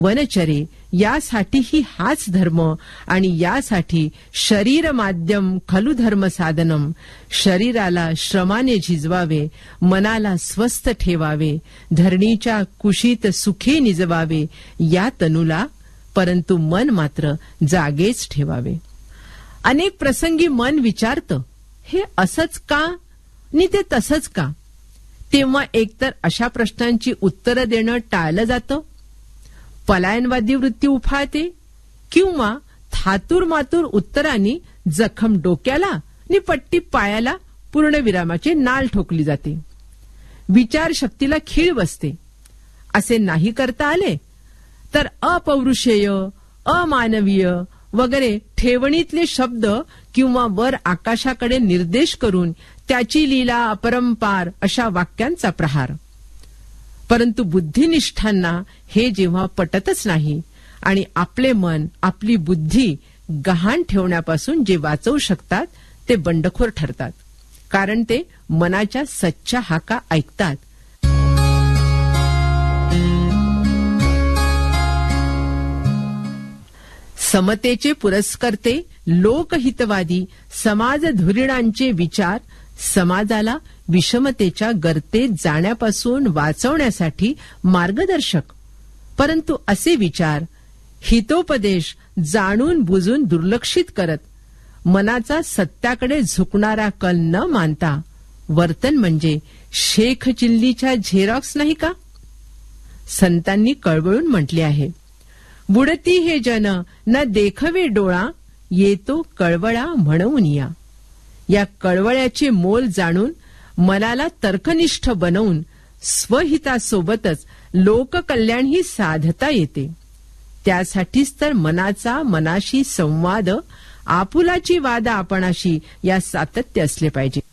वनचरे यासाठीही हाच धर्म आणि यासाठी शरीर माध्यम खलु धर्म साधनम. शरीराला श्रमाने झिजवावे, मनाला स्वस्थ ठेवावे, धरणीच्या कुशीत सुखे निजवावे या तनुला, परंतु मन मात्र जागेच ठेवावे. अनेक प्रसंगी मन विचारतं, हे असंच का नि ते तसंच का. तेव्हा एकतर अशा प्रश्नांची उत्तरं देणं टाळलं जातं, पलायनवादी वृत्ती उफाळते, किंवा थातूर मातूर उत्तरांनी जखम डोक्याला नि पट्टी पायाला पूर्णविरामाची नाल ठोकली जाते. विचारशक्तीला खीळ बसते. असे नाही करता आले तर अपौरुषेय, अमानवीय वगैरे ठेवणीतले शब्द किंवा वर आकाशाकडे निर्देश करून त्याची लीला अपरंपार अशा वाक्यांचा प्रहार. परंतु बुद्धिनिष्ठांना हे जेव्हा पटतच नाही आणि आपले मन, आपली बुद्धी गहाण ठेवण्यापासून जे वाचवू शकतात ते बंडखोर ठरतात, कारण ते मनाच्या सच्च्या हाका ऐकतात. समतेचे पुरस्कर्ते, लोकहितवादी, समाजधुरीणांचे विचार समाजाला विषमतेच्या गर्तेत जाण्यापासून वाचवण्यासाठी मार्गदर्शक. परंतु असे विचार, हितोपदेश जाणून बुजून दुर्लक्षित करत मनाचा सत्याकडे झुकणारा कल न मानता वर्तन म्हणजे शेख चिल्लीच्या झेरॉक्स नाही का. संतांनी कळवळून म्हटले आहे, बुडती हे जन न देखवे डोळा, येतो कळवळा म्हणून या. या कळवळ्याचे मोल जाणून मनाला तर्कनिष्ठ बनवून स्वहितासोबतच लोककल्याणही साधता येते. त्यासाठीच तर मनाचा मनाशी संवाद, आपुलाची वाद आपणाशी या सातत्य असले पाहिजे.